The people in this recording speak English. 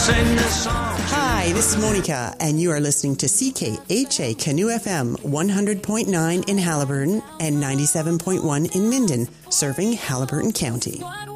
sing this song. Hi, this is Monica, and you are listening to CKHA Canoe FM 100.9 in Haliburton and 97.1 in Minden, serving Haliburton County.